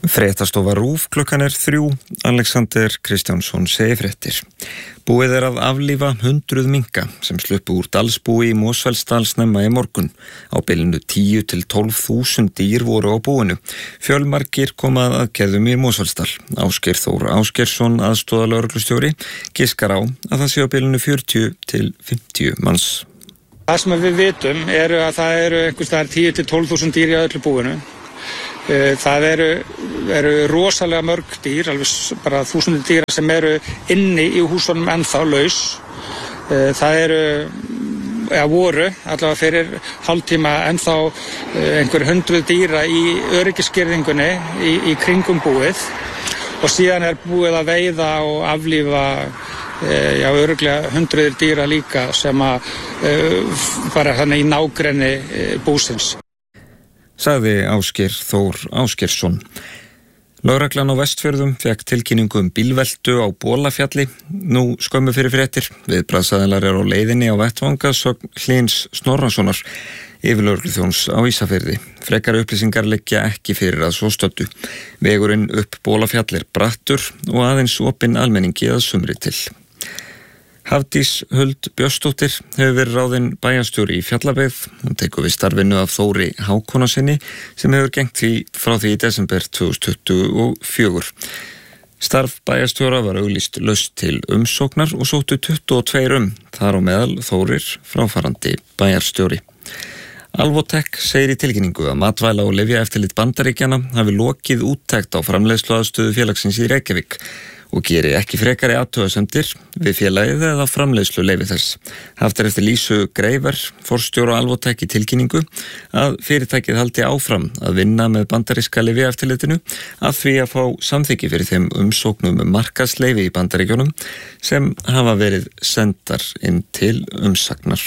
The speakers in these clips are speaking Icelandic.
Fréttastofa RÚV klukkan 3, Alexander Kristjánsson segir fréttir. Búið að aflífa 100 minka sem sluppu úr dalsbúi í Mosfellsdal snemma í morgun. Á bilinu 10 til 12.000 dýr voru á búinu. Fjölmargir koma að aðgerðum í Mosfellsdal. Ásgeir Þór Ásgeirsson, aðstoðarlögreglustjóri, giskar á að það sé á bilinu 40 til 50 manns. Það sem við vitum að það eru einhvers staðar 10 til 12.000 dýr í öllu búinu. Það eru rosalega mörg dýr, alveg bara 1000 dýra sem eru inni í húsunum ennþá laus. Það voru allavega fyrir hálftíma ennþá einhver 100 dýra í öryggisgirðingunni í kringum búið og síðan búið að veiða og aflífa örugglega 100 dýra líka sem bara þannig í nágrenni búsins. Sagði Ásgeir Þór Ásgeirsson. Lögreglan á Vestfjörðum fékk tilkynningu bílveltu á Bolafjalli nú skömmu fyrir fréttir. Viðbragðsaðilar á leiðinni á vettvanga sögn Hlyns Snorrasonar, yfirlögregluþjóns á Ísafirði. Frekari upplýsingar liggja ekki fyrir að svo stöddu. Vegurinn upp Bolafjall brattur og aðeins opinn almenningi að sumri til. Hafdís Huld Björnsdóttir hefur verið ráðin bæjarstjóri í Fjallabyggð. Hún tekur við starfinu af Þóri Hákonarsyni sem hefur gegnt því frá því í desember 2024. Starf bæjarstjóra var auglýst laust til umsóknar og sóttu 22 þar á meðal Þórir fráfarandi bæjarstjóri. Alvotech segir í tilkynningu að matvæla- og lyfjaeftirlit Bandaríkjanna hafi lokið úttekt á framleiðsluaðstöðu félagsins í Reykjavík og geri ekki frekari athugasemdir við félagið eða framleiðsluleyfi þess. Haft eftir Lísu Greiver, forstjóra Alvotech í tilkynningu, að fyrirtækið haldi áfram að vinna með bandaríska lyfjaeftirlitinu að því að fá samþykki fyrir þeim umsóknum markaðsleyfi í Bandaríkjunum sem hafa verið sendar inn til umsagnar.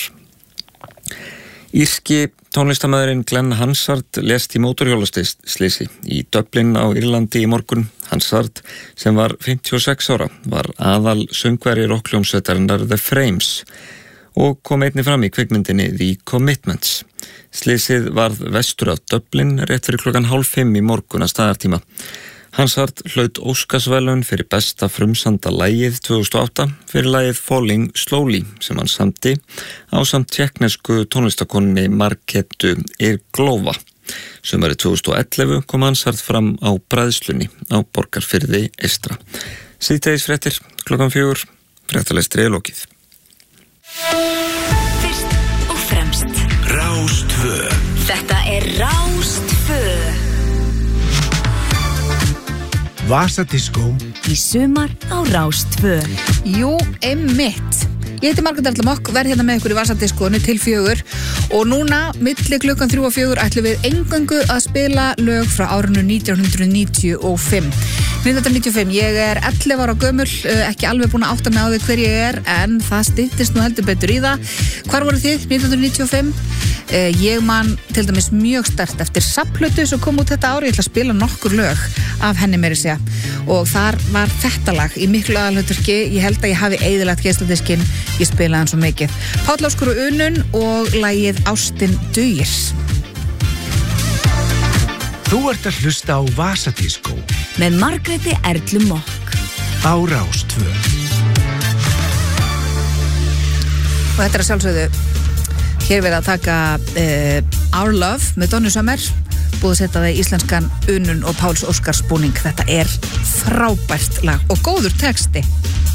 Írski tónlistarmaðurinn Glenn Hansard lést í mótorhjólaslysi í Dublin á Írlandi í morgun. Hansard, sem var 56 ára, var aðal söngvari rokkhljómsveitarinnar The Frames og kom einnig fram í kvikmyndinni The Commitments. Slysið varð vestur af Dublin rétt fyrir 4:30 í morgun að staðartíma. Hansard hlaut Óskarsverðlaun fyrir besta frumsamda lagið 2008 fyrir lagið Falling Slowly sem hann samdi ásamt tékknesku tónlistakonunni Marketu Irglova. Sumarið 2011 kom Hansard fram á bræðslunni á Borgarfirði eystra. Síðdegisfréttir 4:00, fréttalestri lokið. Fyrst og fremst Rás 2. Þetta Rás 2. Vasadiskó Í sumar á Rás 2. Jú, einmitt. Ég heiti Margrét Erla Mokk, verð hérna með ykkur í Vasadiskónu til 4 og núna, milli klukkan 3 og 4, ætlum við eingöngu að spila lög frá árinu 1995. 1995, ég 11 ára gömul, ekki alveg búin að átta mig á því hver ég en það styttist nú heldur betur í það. Hvar voru þið 1995? Ég man til dæmis mjög sterkt eftir safnplötu sem kom út þetta ári. Ég ætla að spila nokkur lög af henni meira að segja og þar var þetta lag í miklu aðalhlutverki. Ég held að ég hafi eyðilagt geisladiskinn, ég spilaði hann svo mikið. Páll Óskar og Unun og lagið Ástin dugir. Þú ert að hlusta á Vasadiskó Með Margréti Erlu Mokk á Rás 2. Og þetta að sjálfsögðu hér við að taka Our Love með Donny Summer, búið að setja það í íslenskan Unun og Páls Óskars búning. Þetta frábært lag og góður texti.